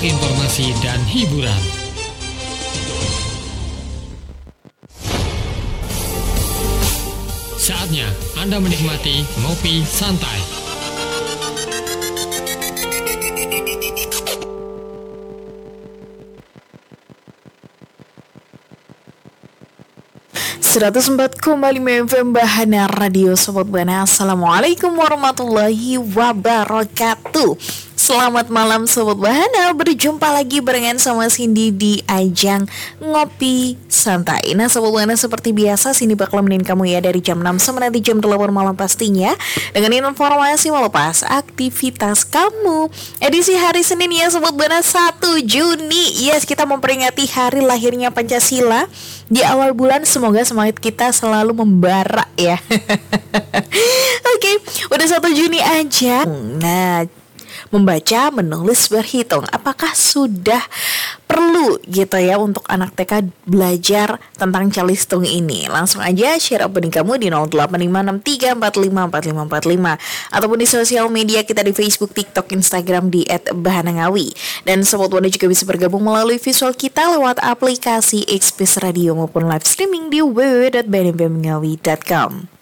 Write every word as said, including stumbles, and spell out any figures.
informasi dan hiburan. Saatnya Anda menikmati Ngopi Santai. seratus empat koma lima F M Bahana Radio Sobat Bahana. Assalamualaikum warahmatullahi wabarakatuh. Selamat malam Sobat Bahana. Berjumpa lagi barengan sama Cindy di ajang Ngopi Santai. Nah Sobat Bahana, seperti biasa Cindy bakal nemenin kamu ya dari jam enam sampai nanti jam delapan malam pastinya, dengan informasi melepas aktivitas kamu. Edisi hari Senin ya Sobat Bahana, satu Juni. Yes, kita memperingati hari lahirnya Pancasila. Di awal bulan semoga semangat kita selalu membara ya. Oke, okay, udah satu Juni aja. Nah, membaca, menulis, berhitung, apakah sudah perlu gitu ya untuk anak T K belajar tentang calistung ini? Langsung aja share opini kamu di nol delapan lima enam tiga empat lima empat lima empat lima ataupun di sosial media kita di Facebook, TikTok, Instagram di et bahanangawi. Dan Sobat Wanda juga bisa bergabung melalui visual kita lewat aplikasi X P S Radio maupun live streaming di w w w dot bahanangawi dot com.